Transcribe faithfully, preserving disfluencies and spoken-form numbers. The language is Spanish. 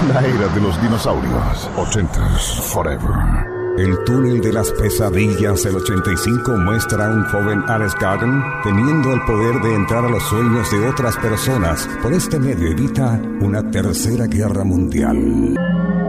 La era de los dinosaurios. Ochentas Forever. El túnel de las pesadillas del ochenta y cinco muestra a un joven Alex Garden teniendo el poder de entrar a los sueños de otras personas. Por este medio evita una tercera guerra mundial.